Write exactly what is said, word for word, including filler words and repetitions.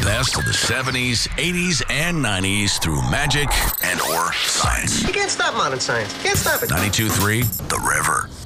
best of the seventies, eighties, and nineties through magic and or science. You can't stop modern science. You can't stop it. ninety-two point three The River.